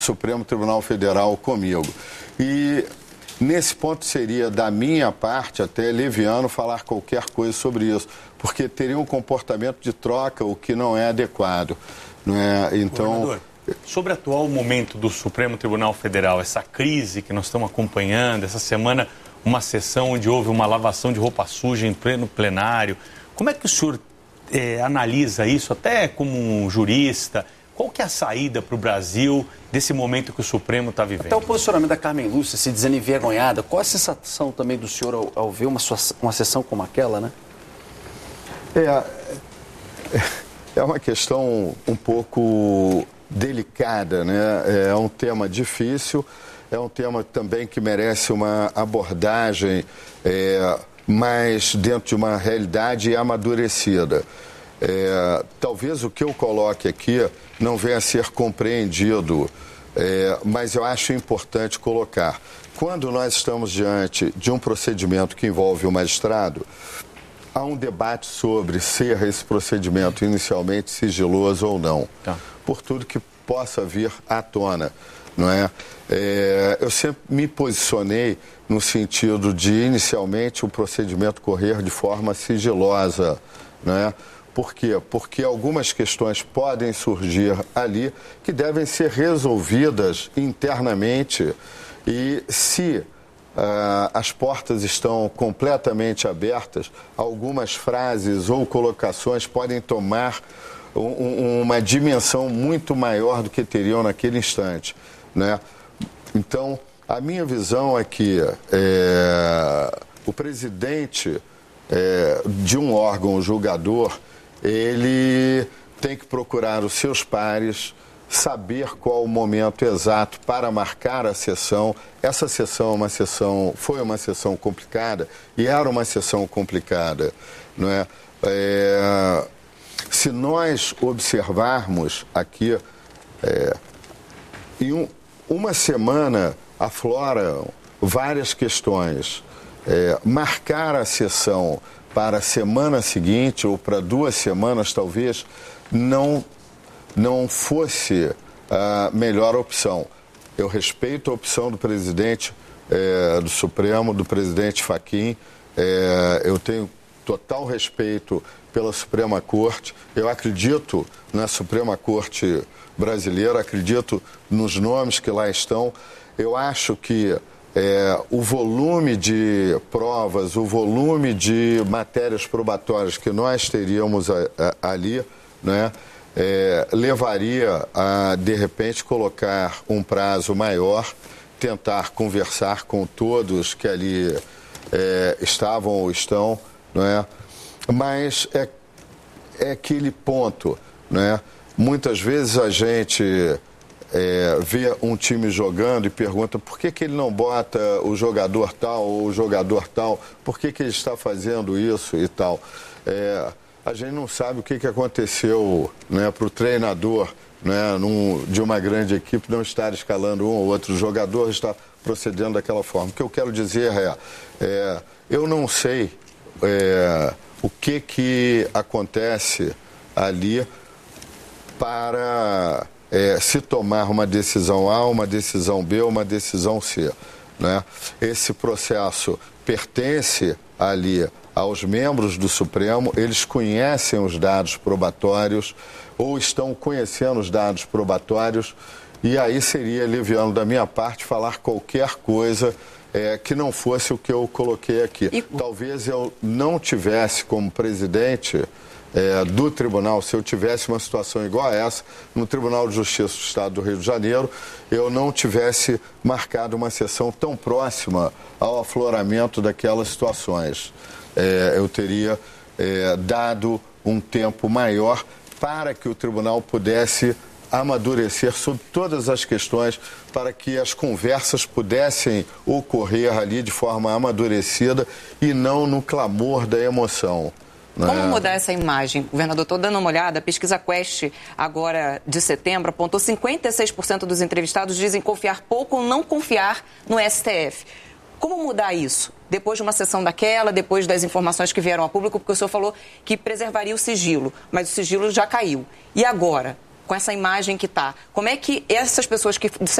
Supremo Tribunal Federal comigo. E nesse ponto seria, da minha parte, até leviano falar qualquer coisa sobre isso, porque teria um comportamento de troca, o que não é adequado. Não é? Então, sobre o atual momento do Supremo Tribunal Federal, essa crise que nós estamos acompanhando, essa semana uma sessão onde houve uma lavação de roupa suja em pleno plenário, como é que o senhor analisa isso, até como um jurista? Qual que é a saída para o Brasil desse momento que o Supremo está vivendo? Até o posicionamento da Carmen Lúcia se dizendo envergonhada. Qual a sensação também do senhor ao ver uma sessão como aquela, né? É uma questão um pouco delicada, né? É um tema difícil, é um tema também que merece uma abordagem mais dentro de uma realidade amadurecida. Talvez o que eu coloque aqui não venha a ser compreendido, mas eu acho importante colocar. Quando nós estamos diante de um procedimento que envolve o magistrado, há um debate sobre ser esse procedimento inicialmente sigiloso ou não, por tudo que possa vir à tona, não é? Eu sempre me posicionei no sentido de, inicialmente, o procedimento correr de forma sigilosa, não é? Por quê? Porque algumas questões podem surgir ali que devem ser resolvidas internamente e se as portas estão completamente abertas, algumas frases ou colocações podem tomar uma dimensão muito maior do que teriam naquele instante, né? Então, a minha visão é que o presidente de um órgão julgador, ele tem que procurar os seus pares, saber qual o momento exato para marcar a sessão. Essa sessão foi uma sessão complicada e era uma sessão complicada, não é? Se nós observarmos aqui, em uma semana afloram várias questões. Marcar a sessão para a semana seguinte ou para 2 semanas, talvez, não fosse a melhor opção. Eu respeito a opção do presidente do Supremo, do presidente Fachin. Eu tenho total respeito pela Suprema Corte. Eu acredito na Suprema Corte brasileira, acredito nos nomes que lá estão. Eu acho que o volume de provas, o volume de matérias probatórias que nós teríamos ali, né, levaria a, de repente, colocar um prazo maior, tentar conversar com todos que ali estavam ou estão, não é? Mas é aquele ponto, né? Muitas vezes a gente vê um time jogando e pergunta por que ele não bota o jogador tal ou o jogador tal, por que ele está fazendo isso e tal. A gente não sabe o que aconteceu, né, para o treinador, né, de uma grande equipe não estar escalando um ou outro jogador, está procedendo daquela forma. O que eu quero dizer eu não sei o que acontece ali para se tomar uma decisão A, uma decisão B ou uma decisão C, né? Esse processo pertence ali aos membros do Supremo, eles conhecem os dados probatórios ou estão conhecendo os dados probatórios e aí seria leviano da minha parte falar qualquer coisa que não fosse o que eu coloquei aqui. Talvez eu não tivesse como presidente do tribunal, se eu tivesse uma situação igual a essa, no Tribunal de Justiça do Estado do Rio de Janeiro, eu não tivesse marcado uma sessão tão próxima ao afloramento daquelas situações. Eu teria dado um tempo maior para que o tribunal pudesse amadurecer sobre todas as questões, para que as conversas pudessem ocorrer ali de forma amadurecida e não no clamor da emoção. Como mudar essa imagem? Governador, estou dando uma olhada, a pesquisa Quest, agora de setembro, apontou 56% dos entrevistados dizem confiar pouco ou não confiar no STF. Como mudar isso? Depois de uma sessão daquela, depois das informações que vieram a público, porque o senhor falou que preservaria o sigilo, mas o sigilo já caiu. E agora? com essa imagem que está. Como é que essas pessoas que, de